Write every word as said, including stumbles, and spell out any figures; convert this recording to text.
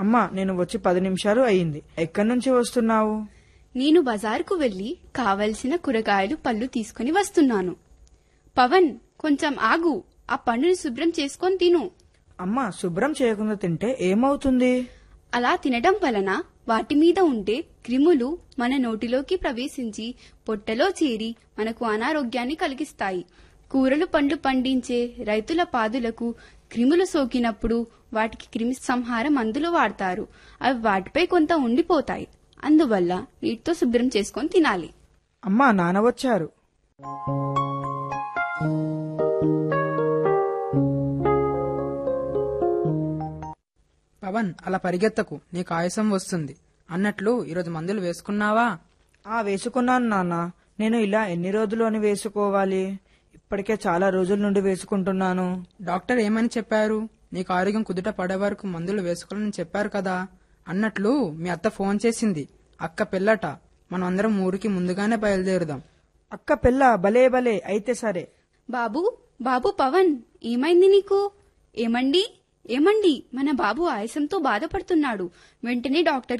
అమ్మా, నేను వచ్చి పది నిమిషాలు అయింది. ఎక్కడి నుంచి వస్తున్నావు? నేను బజారుకు వెళ్లి కావలసిన కూరగాయలు పళ్ళు తీసుకుని వస్తున్నాను. పవన్, కొంచెం ఆగు, ఆ పండుని శుభ్రం చేసుకొని తిను. అమ్మా, శుభ్రం చేయకుండా తింటే ఏమవుతుంది? అలా తినడం వలన వాటి మీద ఉండే క్రిములు మన నోటిలోకి ప్రవేశించి పొట్టలో చేరి మనకు అనారోగ్యాన్ని కలిగిస్తాయి. కూరలు పండ్లు పండించే రైతుల పాదులకు క్రిములు సోకినప్పుడు వాటికి క్రిమి సంహార మందులు వాడతారు. అవి వాటిపై కొంత ఉండిపోతాయి. అందువల్ల నీటితో శుభ్రం చేసుకొని తినాలి. అమ్మా, నాన్న వచ్చారు. పవన్, అలా పరిగెత్తకు, నీకు ఆయాసం వస్తుంది. అన్నట్లు ఈరోజు మందులు వేసుకున్నావా? ఆ వేసుకున్నాను నాన్న. నేను ఇలా ఎన్ని రోజులు అని వేసుకోవాలి? ఇప్పటికే చాలా రోజుల నుండి వేసుకుంటున్నాను. డాక్టర్ ఏమని చెప్పారు? నీకు ఆరోగ్యం కుదుట పడే వరకు మందులు వేసుకోవాలని చెప్పారు కదా. అన్నట్లు మీ అత్త ఫోన్ చేసింది. అక్క పెళ్ళట. మనం అందరం ఊరికి ముందుగానే బయలుదేరుదాం. అక్క పెళ్ళ? భలే భలే, అయితే సరే. బాబు బాబు పవన్, ఏమైంది నీకు? ఏమండి ఏమండి మన బాబు ఆయాసంతో బాధపడుతున్నాడు. వెంటనే డాక్టర్